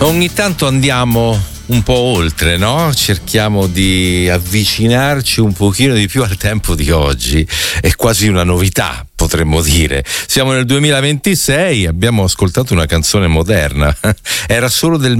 Ogni tanto andiamo un po' oltre, no? Cerchiamo di avvicinarci un pochino di più al tempo di oggi. È quasi una novità, potremmo dire. Siamo nel 2026, abbiamo ascoltato una canzone moderna. Era solo del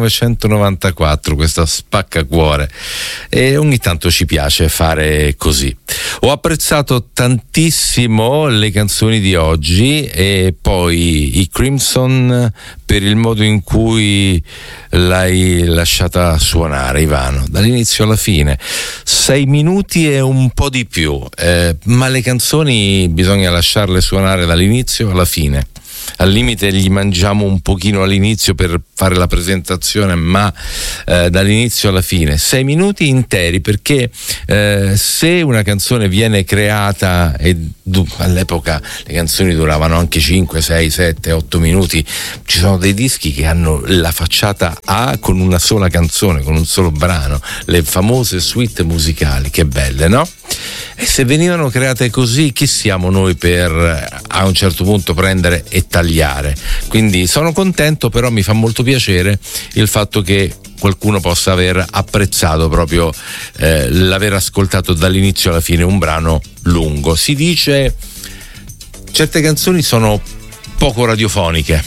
1994, questa Spaccacuore. E ogni tanto ci piace fare così. Ho apprezzato tantissimo le canzoni di oggi e poi i Crimson per il modo in cui l'hai lasciata suonare, Ivano, dall'inizio alla fine. 6 minuti e un po' di più, ma le canzoni bisogna lasciarle suonare dall'inizio alla fine. Al limite gli mangiamo un pochino all'inizio per fare la presentazione, ma dall'inizio alla fine 6 minuti interi, perché se una canzone viene creata e all'epoca le canzoni duravano anche 5, 6, 7, 8 minuti, ci sono dei dischi che hanno la facciata A con una sola canzone, con un solo brano, le famose suite musicali, che belle, no? E se venivano create così, chi siamo noi per a un certo punto prendere e tagliare? Quindi sono contento, però mi fa molto piacere il fatto che qualcuno possa aver apprezzato proprio l'aver ascoltato dall'inizio alla fine un brano lungo. Si dice certe canzoni sono poco radiofoniche,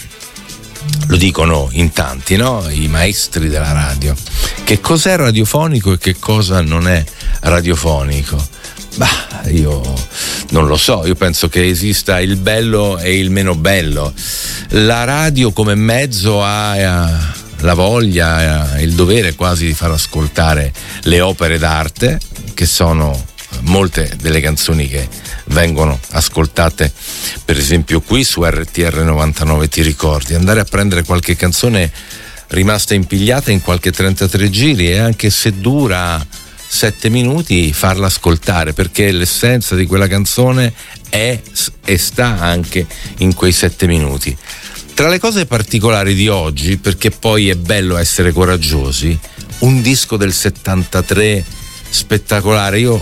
lo dicono in tanti, no? I maestri della radio. Che cos'è radiofonico e che cosa non è radiofonico? Bah, io non lo so, io penso che esista il bello e il meno bello. La radio come mezzo ha la voglia, il dovere quasi di far ascoltare le opere d'arte, che sono molte delle canzoni che vengono ascoltate per esempio qui su RTR 99. Ti ricordi? Andare a prendere qualche canzone rimasta impigliata in qualche 33 giri, e anche se dura 7 minuti farla ascoltare, perché l'essenza di quella canzone è e sta anche in quei 7 minuti. Tra le cose particolari di oggi, perché poi è bello essere coraggiosi, un disco del 73 spettacolare. Io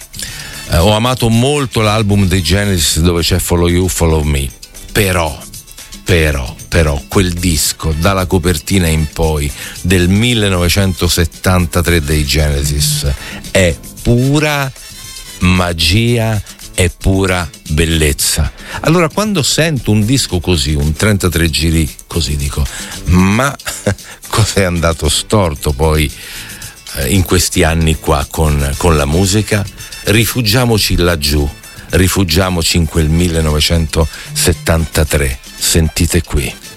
ho amato molto l'album dei Genesis dove c'è Follow You, Follow Me, però quel disco dalla copertina in poi del 1973 dei Genesis è pura magia, è pura bellezza. Allora quando sento un disco così, un 33 giri così, dico ma cos'è andato storto poi in questi anni qua con la musica? Rifugiamoci laggiù, rifugiamoci in quel 1973. Sentite qui.